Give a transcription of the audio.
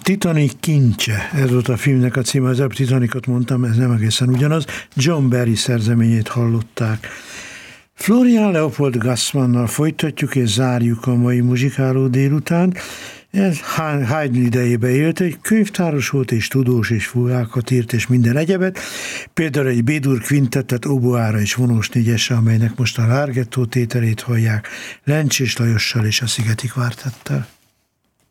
Titanic kincse, ez volt a filmnek a címe, az előbb Titanicot mondtam, ez nem egészen ugyanaz. John Barry szerzeményét hallották. Florian Leopold Gassmannnal folytatjuk és zárjuk a mai muzsikáló délutánt. Ez Haydn idejébe élt, egy könyvtáros volt, és tudós, és fugákat írt, és minden egyebet. Például egy B-dur kvintettet oboára és vonós négyesre, amelynek most a Larghetto tételét hallják, Lencs és Lajossal és a Szigeti Kvártettel.